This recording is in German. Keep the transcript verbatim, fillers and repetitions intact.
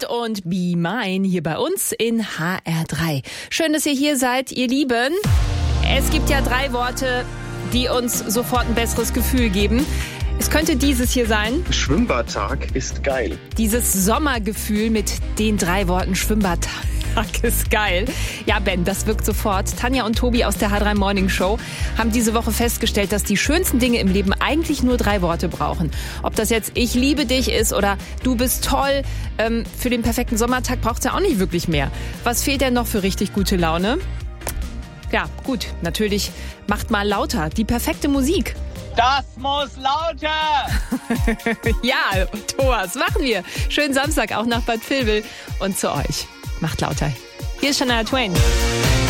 Kid und Be Mine hier bei uns in H R drei. Schön, dass ihr hier seid, ihr Lieben. Es gibt ja drei Worte, die uns sofort ein besseres Gefühl geben. Es könnte dieses hier sein. Schwimmbadtag ist geil. Dieses Sommergefühl mit den drei Worten Schwimmbadtag ist geil. Ja, Ben, das wirkt sofort. Tanja und Tobi aus der H drei Morning Show haben diese Woche festgestellt, dass die schönsten Dinge im Leben eigentlich nur drei Worte brauchen. Ob das jetzt ich liebe dich ist oder du bist toll. Ähm, für den perfekten Sommertag braucht es ja auch nicht wirklich mehr. Was fehlt denn noch für richtig gute Laune? Ja, gut, natürlich macht mal lauter. Die perfekte Musik. Das muss lauter! Ja, Thomas, machen wir. Schönen Samstag auch nach Bad Vilbel und zu euch. Macht lauter. Hier ist Shania Twain.